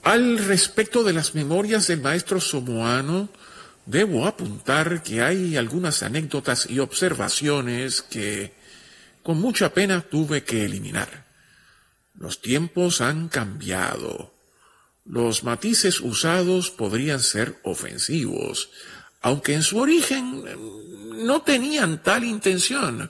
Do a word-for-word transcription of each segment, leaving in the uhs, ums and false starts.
Al respecto de las memorias del maestro Somoano, debo apuntar que hay algunas anécdotas y observaciones que con mucha pena tuve que eliminar. Los tiempos han cambiado. Los matices usados podrían ser ofensivos, aunque en su origen no tenían tal intención.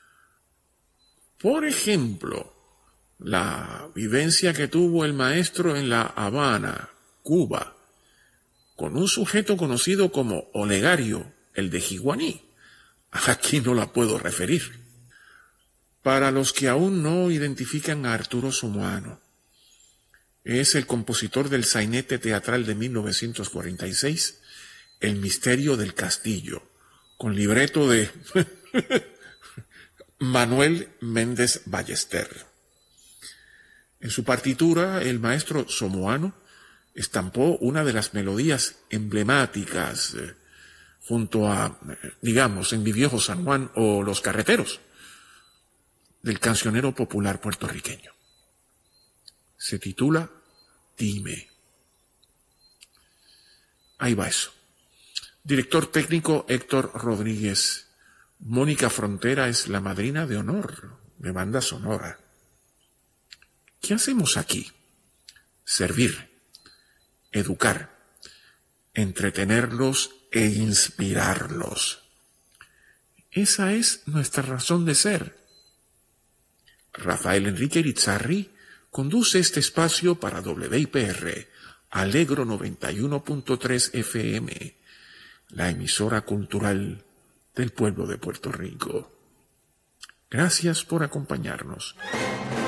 Por ejemplo, la vivencia que tuvo el maestro en La Habana, Cuba, con un sujeto conocido como Olegario, el de Jiguaní. Aquí no la puedo referir. Para los que aún no identifican a Arturo Somoano, es el compositor del sainete teatral de mil novecientos cuarenta y seis, El misterio del castillo, con libreto de Manuel Méndez Ballester. En su partitura, el maestro Somoano estampó una de las melodías emblemáticas eh, junto a, eh, digamos, En mi viejo San Juan o Los carreteros, del cancionero popular puertorriqueño. Se titula Dime. Ahí va eso. Director técnico Héctor Rodríguez. Mónica Frontera es la madrina de honor de banda sonora. ¿Qué hacemos aquí? Servir, educar, entretenerlos e inspirarlos. Esa es nuestra razón de ser. Rafael Enrique Irizarry conduce este espacio para W I P R, Alegro noventa y uno punto tres F M, la emisora cultural del pueblo de Puerto Rico. Gracias por acompañarnos.